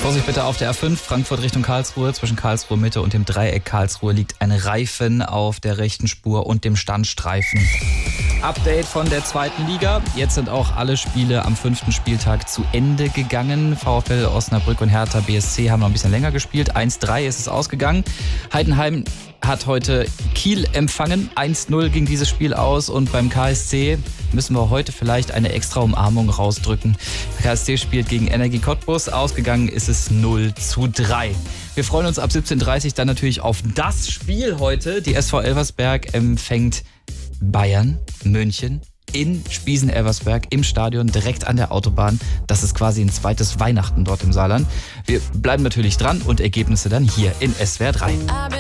Vorsicht bitte auf der A5, Frankfurt Richtung Karlsruhe. Zwischen Karlsruhe Mitte und dem Dreieck Karlsruhe liegt ein Reifen auf der rechten Spur und dem Standstreifen. Update von der 2. Liga. Jetzt sind auch alle Spiele am 5. Spieltag zu Ende gegangen. VfL Osnabrück und Hertha BSC haben noch ein bisschen länger gespielt. 1:3 ist es ausgegangen. Heidenheim hat heute Kiel empfangen. 1:0 ging dieses Spiel aus und beim KSC müssen wir heute vielleicht eine extra Umarmung rausdrücken. Der KSC spielt gegen Energie Cottbus. Ausgegangen ist es 0:3. Wir freuen uns ab 17:30 dann natürlich auf das Spiel heute. Die SV Elversberg empfängt Bayern München in Spiesen-Elversberg im Stadion direkt an der Autobahn. Das ist quasi ein zweites Weihnachten dort im Saarland. Wir bleiben natürlich dran und Ergebnisse dann hier in SWR 3.